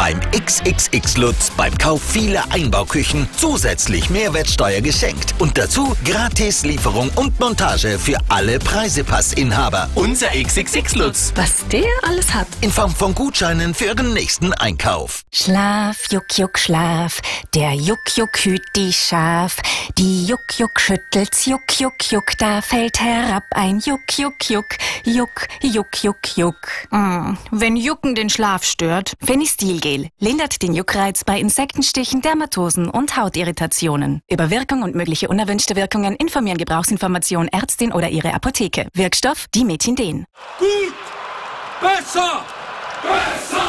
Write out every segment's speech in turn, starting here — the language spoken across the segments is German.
beim XXX-Lutz beim Kauf vieler Einbauküchen zusätzlich Mehrwertsteuer geschenkt. Und dazu gratis Lieferung und Montage für alle Preisepassinhaber. Unser XXX-Lutz. Was der alles hat. In Form von Gutscheinen für Ihren nächsten Einkauf. Schlaf, Juck, Juck, Schlaf. Der Juck, Juck hüt die Schaf. Die Juck, Juck schüttelt's, Juck, Juck, Juck. Da fällt herab ein Juck, Juck, Juck. Juck, Juck, Juck, Juck. Wenn Jucken den Schlaf stört. Fenistilgel lindert den Juckreiz bei Insektenstichen, Dermatosen und Hautirritationen. Über Wirkung und mögliche unerwünschte Wirkungen informieren Gebrauchsinformation Ärztin oder Ihre Apotheke. Wirkstoff Dimethinden. Gut! Besser! Besser!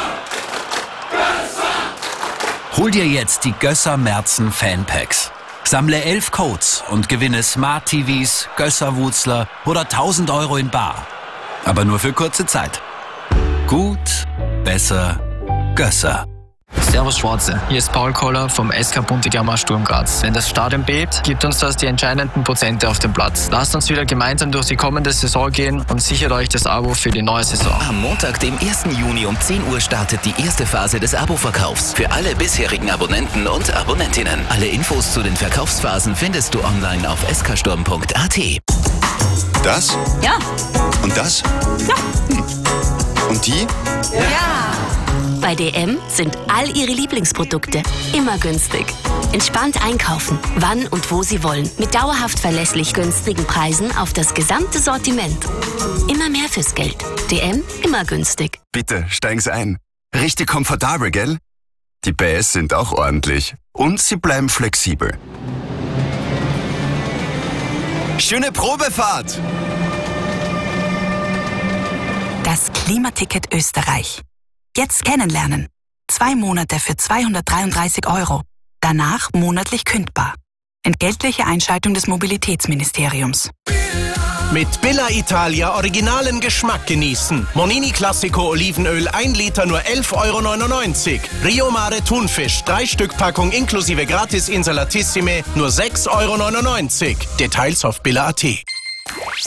Besser! Hol dir jetzt die Gösser Merzen Fanpacks. Sammle 11 Codes und gewinne Smart TVs, Gösser-Wutzler oder 1.000 € in bar. Aber nur für kurze Zeit. Gut, besser, Gösser. Servus Schwarze, hier ist Paul Koller vom SK Buntegammer Sturm Graz. Wenn das Stadion bebt, gibt uns das die entscheidenden Prozente auf dem Platz. Lasst uns wieder gemeinsam durch die kommende Saison gehen und sichert euch das Abo für die neue Saison. Am Montag, dem 1. Juni um 10 Uhr startet die erste Phase des Abo-Verkaufs für alle bisherigen Abonnenten und Abonnentinnen. Alle Infos zu den Verkaufsphasen findest du online auf sksturm.at. Das? Ja. Und das? Ja. Und die? Ja. Bei DM sind all Ihre Lieblingsprodukte immer günstig. Entspannt einkaufen, wann und wo Sie wollen. Mit dauerhaft verlässlich günstigen Preisen auf das gesamte Sortiment. Immer mehr fürs Geld. DM, immer günstig. Bitte, steigen Sie ein. Richtig komfortabel, gell? Die Bäs sind auch ordentlich. Und sie bleiben flexibel. Schöne Probefahrt! Das Klimaticket Österreich. Jetzt kennenlernen. 2 Monate für 233 €. Danach monatlich kündbar. Entgeltliche Einschaltung des Mobilitätsministeriums. Mit Billa Italia originalen Geschmack genießen. Monini Classico Olivenöl 1 Liter nur 11,99 €. Rio Mare Thunfisch 3 Stück Packung inklusive Gratis Insalatissime nur 6,99 €. Details auf billa.at.